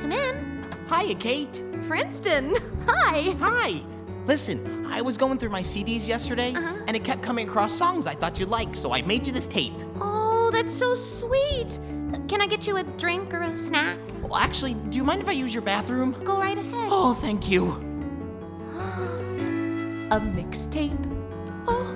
come in. Hiya, Kate. Princeton. Hi. Hi. Listen, I was going through my CDs yesterday, and it kept coming across songs I thought you'd like, so I made you this tape. Oh, that's so sweet. Can I get you a drink or a snack? Well, actually, do you mind if I use your bathroom? Go right ahead. Oh, thank you. A mixtape. Oh,